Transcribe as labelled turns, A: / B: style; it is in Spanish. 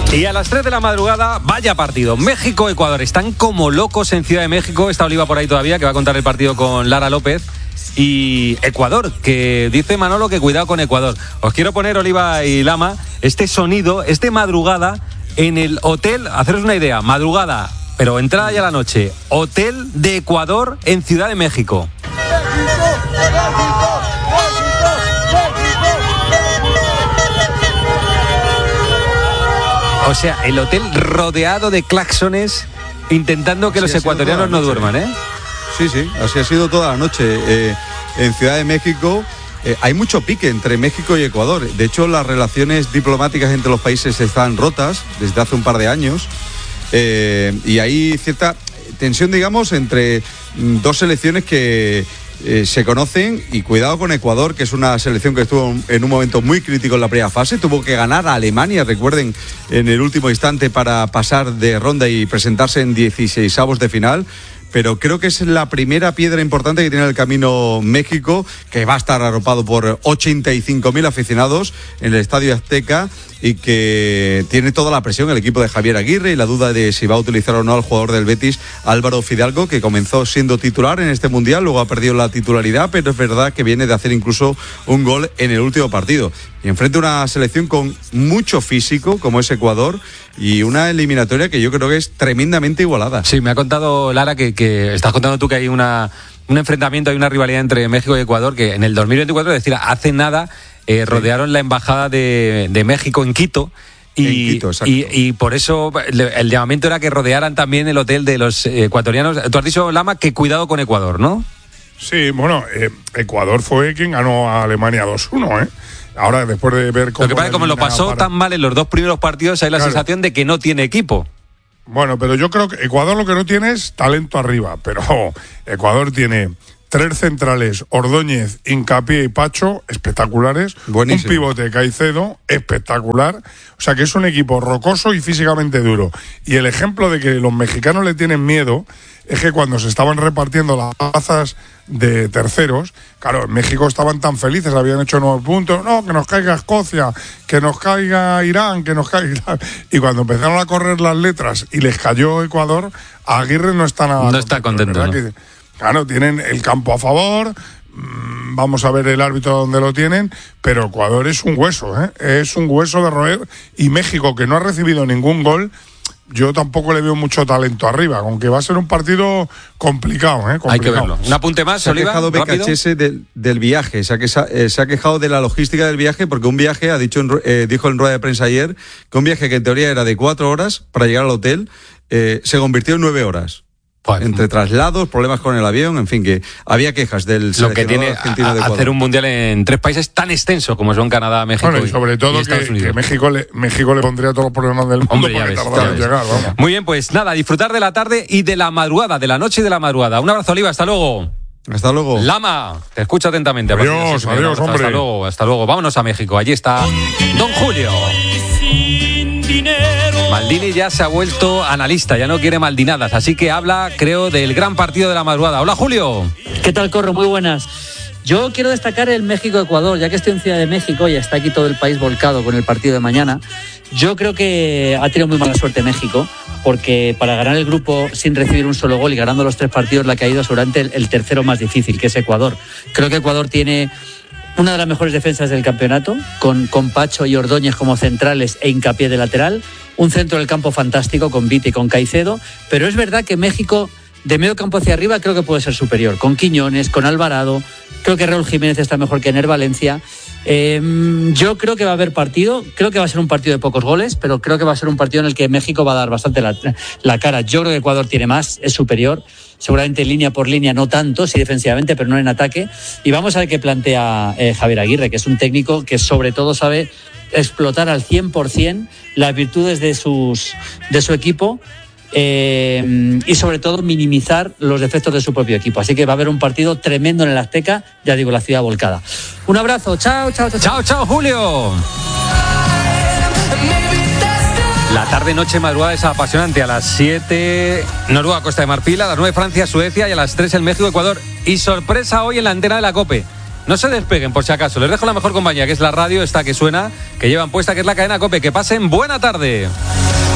A: Y a las 3 de la madrugada, vaya partido. México-Ecuador. Están como locos en Ciudad de México. Está Oliva por ahí todavía, que va a contar el partido con Lara López. Y Ecuador, que dice Manolo que cuidado con Ecuador. Os quiero poner, Oliva y Lama, este sonido, madrugada, en el hotel. Haceros una idea, madrugada, pero entrada ya la noche. Hotel de Ecuador en Ciudad de México. O sea, el hotel rodeado de claxones, intentando que los ecuatorianos no duerman, ¿eh?
B: Sí, así ha sido toda la noche. En Ciudad de México hay mucho pique entre México y Ecuador. De hecho, las relaciones diplomáticas entre los países están rotas desde hace un par de años. Y hay cierta tensión, digamos, entre dos selecciones que se conocen. Y cuidado con Ecuador, que es una selección que estuvo en un momento muy crítico en la primera fase. Tuvo que ganar a Alemania, recuerden, en el último instante para pasar de ronda y presentarse en 16avos de final. Pero creo que es la primera piedra importante que tiene el camino México, que va a estar arropado por 85.000 aficionados en el Estadio Azteca, y que tiene toda la presión el equipo de Javier Aguirre y la duda de si va a utilizar o no al jugador del Betis, Álvaro Fidalgo, que comenzó siendo titular en este Mundial, luego ha perdido la titularidad, pero es verdad que viene de hacer incluso un gol en el último partido. Y enfrente una selección con mucho físico, como es Ecuador, y una eliminatoria que yo creo que es tremendamente igualada.
A: Sí, me ha contado Lara que estás contando tú que hay un enfrentamiento, hay una rivalidad entre México y Ecuador, que en el 2024, es decir, hace nada, rodearon la embajada de México en Quito. Y por eso el llamamiento era que rodearan también el hotel de los ecuatorianos. Tú has dicho, Lama, que cuidado con Ecuador, ¿no?
C: Sí, bueno, Ecuador fue quien ganó a Alemania 2-1, ¿eh? Ahora, después de ver cómo...
A: Lo que pasa es que como lo pasó tan mal en los dos primeros partidos, hay la sensación de que no tiene equipo.
C: Bueno, pero yo creo que Ecuador lo que no tiene es talento arriba, pero Ecuador tiene 3 centrales, Ordóñez, Hincapié y Pacho, espectaculares. Buenísimo. Un pivote, Caicedo, espectacular. O sea que es un equipo rocoso y físicamente duro. Y el ejemplo de que los mexicanos le tienen miedo es que cuando se estaban repartiendo las plazas de terceros, claro, en México estaban tan felices, habían hecho 9 puntos, no, que nos caiga Escocia, que nos caiga Irán, que nos caiga Irán. Y cuando empezaron a correr las letras y les cayó Ecuador, Aguirre no está nada...
A: No está contento, ¿no?
C: Claro, tienen el campo a favor, vamos a ver el árbitro donde lo tienen, pero Ecuador es un hueso, ¿eh? Es un hueso de roer, y México, que no ha recibido ningún gol, yo tampoco le veo mucho talento arriba, aunque va a ser un partido complicado, ¿eh? Complicado.
A: Hay que verlo. Un apunte más, Oliva.
B: Se ha quejado BKHS del viaje, se ha quejado de la logística del viaje, porque un viaje, dijo en rueda de prensa ayer, que un viaje que en teoría era de 4 horas para llegar al hotel, se convirtió en 9 horas. Entre traslados, problemas con el avión, en fin, que había quejas del seleccionador argentino de Ecuador.
A: Hacer un mundial en 3 países tan extensos como son Canadá, México,
C: y sobre todo que México le pondría todos los problemas del mundo.
A: Hombre, ya ves,
C: en llegar, vamos.
A: Muy bien, pues nada, disfrutar de la tarde y de la madrugada, de la noche y de la madrugada. Un abrazo, Oliva, hasta luego.
B: Hasta luego.
A: Lama, te escucho atentamente.
C: Adiós, hombre.
A: Hasta luego. Vámonos a México. Allí está Don Julio. Maldini ya se ha vuelto analista, ya no quiere maldinadas, así que habla, creo, del gran partido de la madrugada. Hola, Julio.
D: ¿Qué tal, Corro? Muy buenas. Yo quiero destacar el México-Ecuador, ya que estoy en Ciudad de México y está aquí todo el país volcado con el partido de mañana. Yo creo que ha tenido muy mala suerte México, porque para ganar el grupo sin recibir un solo gol y ganando los 3 partidos le ha caído seguramente el tercero más difícil, que es Ecuador. Creo que Ecuador tiene una de las mejores defensas del campeonato, con Pacho y Ordóñez como centrales e Hincapié de lateral, un centro del campo fantástico con Vite y con Caicedo, pero es verdad que México de medio campo hacia arriba creo que puede ser superior, con Quiñones, con Alvarado, creo que Raúl Jiménez está mejor que Ener Valencia. Yo creo que va a haber partido, creo que va a ser un partido de pocos goles, pero creo que va a ser un partido en el que México va a dar bastante la cara. Yo creo que Ecuador tiene más, es superior, seguramente línea por línea no tanto, sí defensivamente, pero no en ataque, y vamos a ver qué plantea Javier Aguirre, que es un técnico que sobre todo sabe explotar al 100% las virtudes de su equipo, y sobre todo minimizar los defectos de su propio equipo. Así que va a haber un partido tremendo en el Azteca, ya digo, la ciudad volcada. Un abrazo, chao.
A: Chao, Julio. La tarde, noche, madrugada es apasionante. A las 7 Noruega, Costa de Marfil, a las 9 Francia, Suecia, y a las 3 el México, Ecuador. Y sorpresa hoy en la antena de la COPE. No se despeguen por si acaso, les dejo la mejor compañía, que es la radio esta que suena, que llevan puesta, que es la cadena COPE. Que pasen buena tarde.